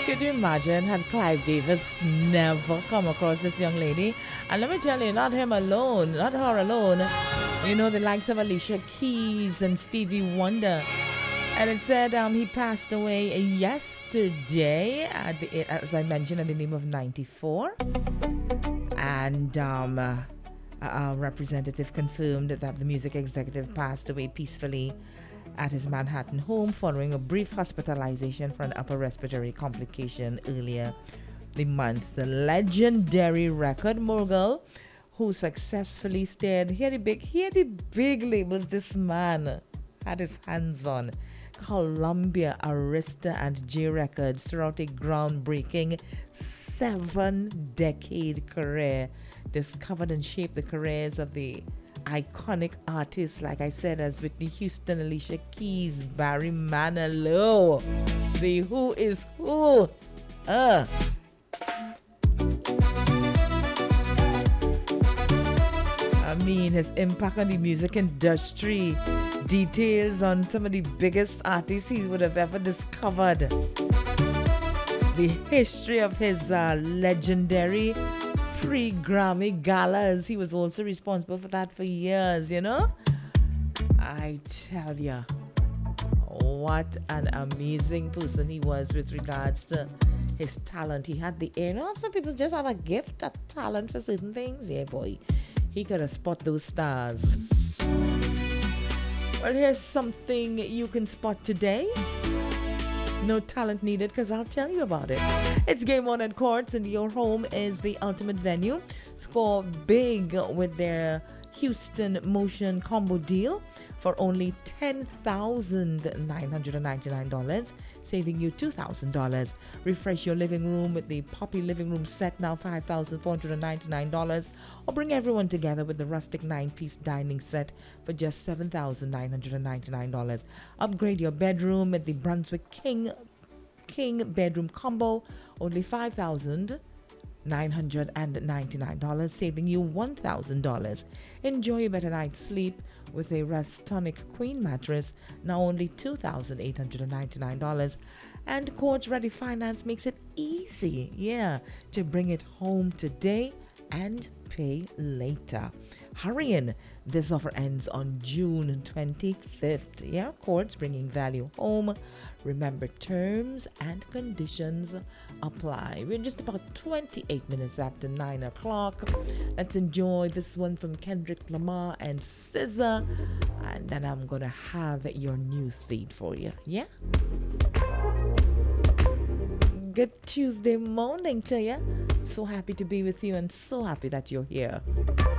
Could you imagine had Clive Davis never come across this young lady? And let me tell you, not him alone, not her alone. You know, the likes of Alicia Keys and Stevie Wonder. And it said he passed away yesterday, as I mentioned, at the name of 94. And a representative confirmed that the music executive passed away peacefully at his Manhattan home following a brief hospitalization for an upper respiratory complication earlier the month. The legendary record mogul who successfully steered, hear the big labels this man had his hands on: Columbia, Arista, and J Records throughout a groundbreaking 7-decade career. Discovered and shaped the careers of the iconic artists, like I said, as Whitney Houston, Alicia Keys, Barry Manilow, the Who is Who. I mean, his impact on the music industry, details on some of the biggest artists he would have ever discovered, the history of his legendary pre-Grammy galas. He was also responsible for that for years, you know. I tell ya, what an amazing person he was with regards to his talent. He had the air. You know, some people just have a gift, a talent for certain things. Yeah, boy, he could have spot those stars. Well, here's something you can spot today. No talent needed, because I'll tell you about it. It's Game On at Courts, and your home is the ultimate venue. Score big with their Houston Motion combo deal for only $10,999, saving you $2,000. Refresh your living room with the Poppy Living Room set, now $5,499, or bring everyone together with the rustic 9-piece dining set for just $7,999. Upgrade your bedroom with the Brunswick King bedroom combo, only $5,999, saving you $1,000. Enjoy a better night's sleep with a Restonic Queen mattress, now only $2,899. And Courts Ready Finance makes it easy, to bring it home today and pay later. Hurry in. This offer ends on June 25th. Courts, bringing value home. Remember, terms and conditions apply. We're just about 28 minutes after 9 o'clock. Let's enjoy this one from Kendrick Lamar and SZA. And then I'm going to have your news feed for you. Yeah? Good Tuesday morning to you. So happy to be with you and so happy that you're here.